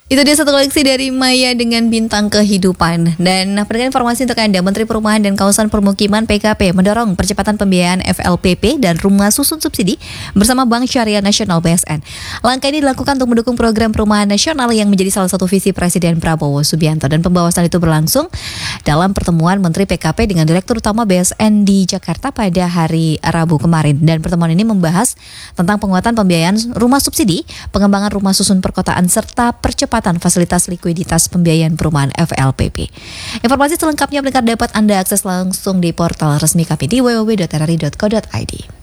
Itu dia satu koleksi dari Maya dengan Bintang Kehidupan. Dan berikan informasi untuk Anda, Menteri Perumahan dan Kawasan Permukiman PKP mendorong percepatan pembiayaan FLPP dan rumah susun subsidi bersama Bank Syariah Nasional BSN. Langkah ini dilakukan untuk mendukung program perumahan nasional yang menjadi salah satu visi Presiden Prabowo Subianto. Dan pembahasan itu berlangsung dalam pertemuan Menteri PKP dengan Direktur Utama BSN di Jakarta pada hari Rabu kemarin. Dan pertemuan ini membahas tentang penguatan pembiayaan rumah subsidi, pengembangan rumah susun perkotaan, serta percepatan fasilitas likuiditas pembiayaan perumahan FLPP. Informasi selengkapnya dapat Anda akses langsung di portal resmi kami di www.rri.co.id.